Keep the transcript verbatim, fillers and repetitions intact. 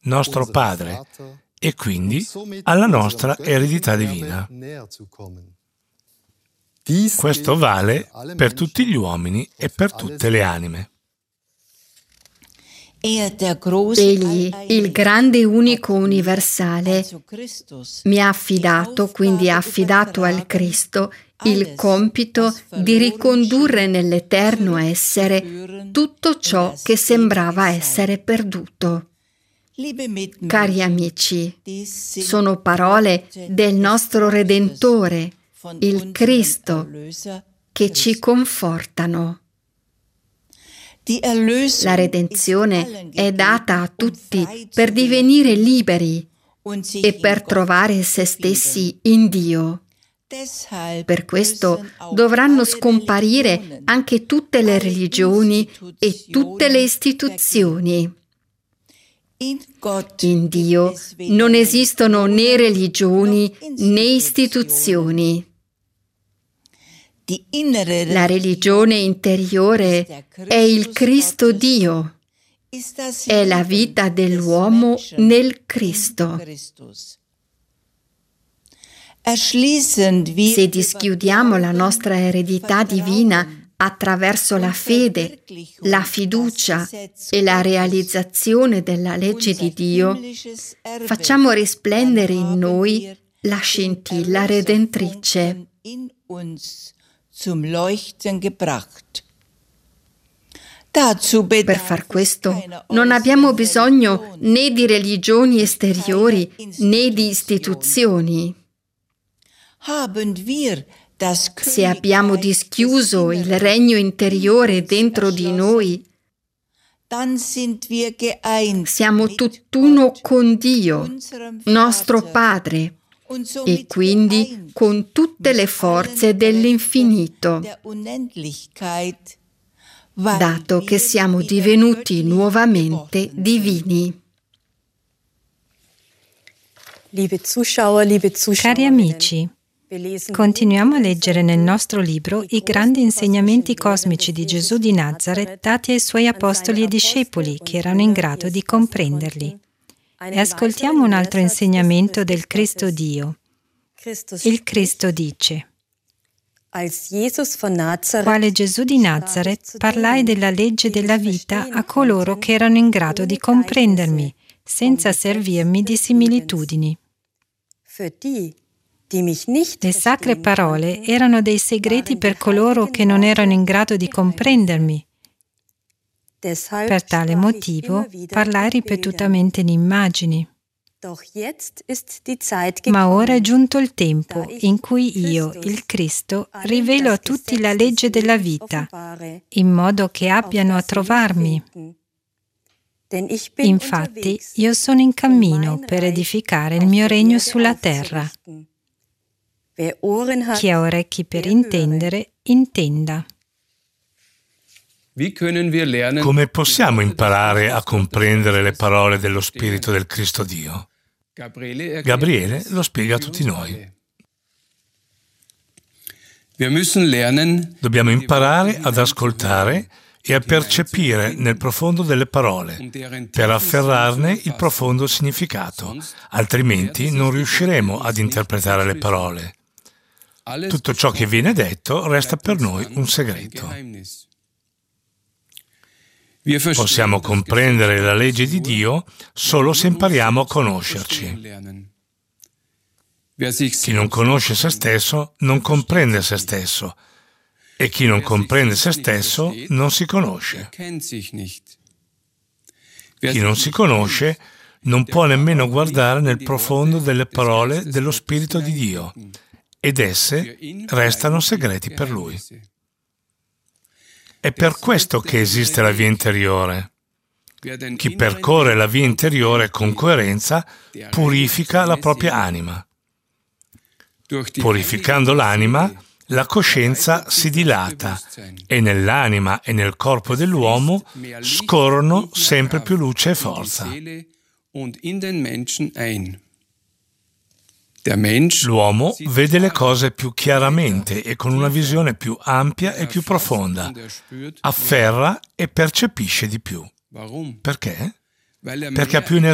nostro Padre, e quindi alla nostra eredità divina. Questo vale per tutti gli uomini e per tutte le anime. Egli, il grande unico universale, mi ha affidato, quindi ha affidato al Cristo, il compito di ricondurre nell'eterno essere tutto ciò che sembrava essere perduto. Cari amici, sono parole del nostro Redentore, il Cristo, che ci confortano. La redenzione è data a tutti per divenire liberi e per trovare se stessi in Dio. Per questo dovranno scomparire anche tutte le religioni e tutte le istituzioni. In Dio non esistono né religioni né istituzioni. La religione interiore è il Cristo Dio, è la vita dell'uomo nel Cristo. Se dischiudiamo la nostra eredità divina attraverso la fede, la fiducia e la realizzazione della legge di Dio, facciamo risplendere in noi la scintilla redentrice. Per far questo non abbiamo bisogno né di religioni esteriori né di istituzioni. Se abbiamo dischiuso il regno interiore dentro di noi, siamo tutt'uno con Dio, nostro Padre, e quindi con tutte le forze dell'infinito, dato che siamo divenuti nuovamente divini. Cari amici, continuiamo a leggere nel nostro libro i grandi insegnamenti cosmici di Gesù di Nazareth dati ai suoi apostoli e discepoli che erano in grado di comprenderli. E ascoltiamo un altro insegnamento del Cristo Dio. Il Cristo dice: quale Gesù di Nazareth parlai della legge della vita a coloro che erano in grado di comprendermi, senza servirmi di similitudini. Le sacre parole erano dei segreti per coloro che non erano in grado di comprendermi. Per tale motivo parlai ripetutamente in immagini. Ma ora è giunto il tempo in cui io, il Cristo, rivelo a tutti la legge della vita, in modo che abbiano a trovarmi. Infatti, io sono in cammino per edificare il mio regno sulla terra. Chi ha orecchi per intendere, intenda. Come possiamo imparare a comprendere le parole dello Spirito del Cristo Dio? Gabriele lo spiega a tutti noi. Dobbiamo imparare ad ascoltare e a percepire nel profondo delle parole, per afferrarne il profondo significato, altrimenti non riusciremo ad interpretare le parole. Tutto ciò che viene detto resta per noi un segreto. Possiamo comprendere la legge di Dio solo se impariamo a conoscerci. Chi non conosce se stesso non comprende se stesso, e chi non comprende se stesso non si conosce. Chi non si conosce non può nemmeno guardare nel profondo delle parole dello Spirito di Dio, ed esse restano segreti per lui. È per questo che esiste la via interiore. Chi percorre la via interiore con coerenza purifica la propria anima. Purificando l'anima, la coscienza si dilata e nell'anima e nel corpo dell'uomo scorrono sempre più luce e forza. L'uomo vede le cose più chiaramente e con una visione più ampia e più profonda, afferra e percepisce di più. Perché? Perché ha più energia.